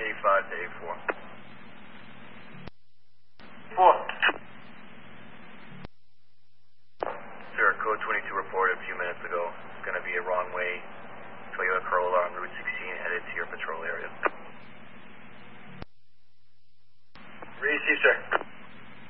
A5 to A4. 4. Sir, code 22 reported a few minutes ago. It's going to be a wrong way Toyota Corolla on Route 16